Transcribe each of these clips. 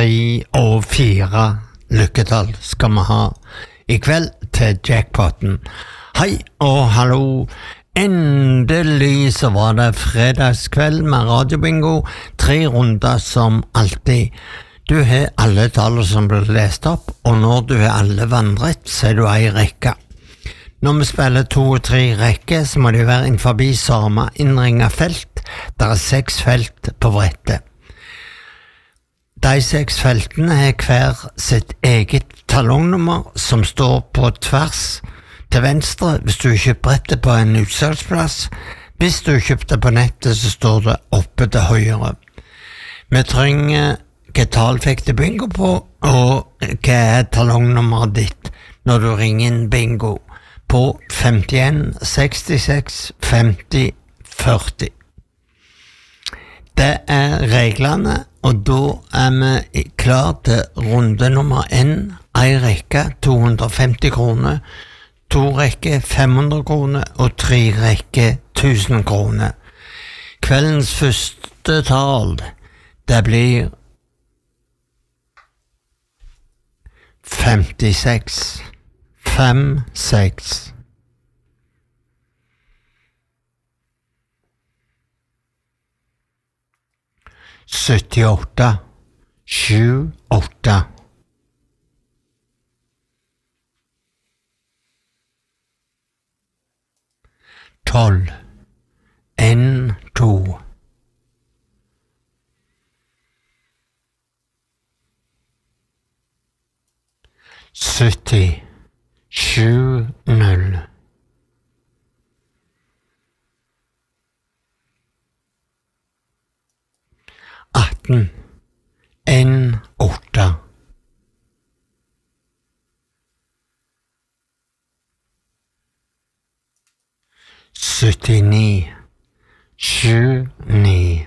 3 og 4 lykketall skal vi ha i kveld til jackpotten. Hei og hallo. Endelig så var det fredagskveld med radiobingo. 3 runder som alltid. Du har alle tallene som blir lest opp, og når du har alle vandret, så er du ei rekke. Når vi spiller 2 og 3 rekker, så må det være innenfor samme innringet felt. Det er 6 felt på brettet. De 6 feltene har hver sitt eget talongnummer som står på tvers til venstre hvis du kjøper brettet på en utsalgsplass. Hvis du kjøpte på nettet, så står det oppe til høyre. Vi trenger hva tall fikk du bingo på, og hva er talongnummeret ditt når du ringer inn bingo på 51 66 50 40. Det er reglene, og da er vi klar til runde nummer 1, en rekke 250 kroner, 2 rekker 500 kroner og 3 rekker 1000 kroner. Kveldens første tall, det blir 56, 56. 78, 78. 12, 1, 2. 70, 7, 0. 18, 1, 8. 79, 7, 9.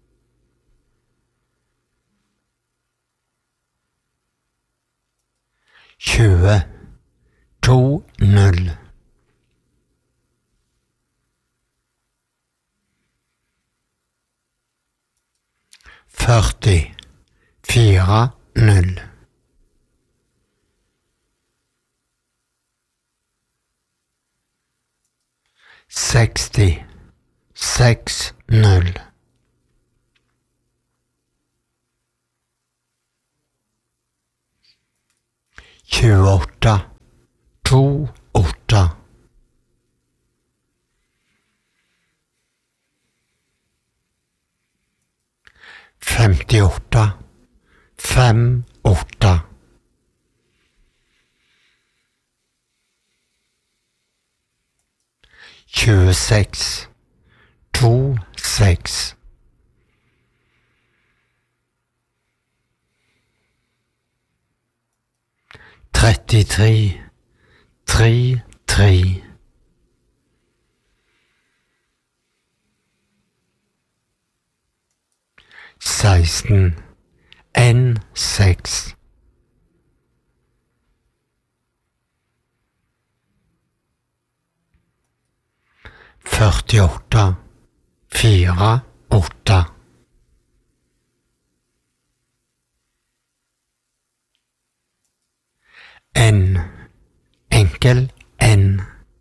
20, 2, 0. 40, 4, 0. 60, 6, 0. 28, 2, 8. 58, 5, 8. 26, 2, 6. 33, 3, 3. 16, 1, 6. 48, 4, 8. 1, enkel N.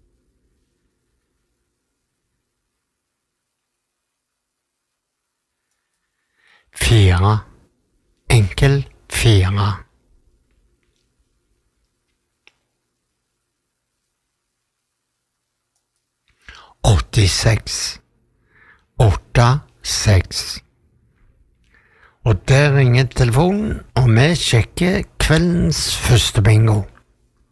4, enkel 4. 86, 8, 6. Og der ringer telefonen, og vi sjekker kveldens første bingo.